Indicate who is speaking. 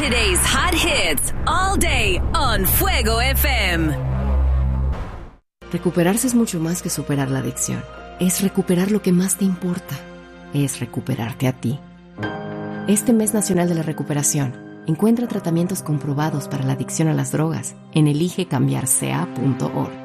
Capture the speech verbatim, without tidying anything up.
Speaker 1: Today's hot hits all day on Fuego F M.
Speaker 2: Recuperarse es mucho más que superar la adicción. Es recuperar lo que más te importa. Es recuperarte a ti. Este mes nacional de la recuperación, encuentra tratamientos comprobados para la adicción a las drogas en elige cambiar c a punto org.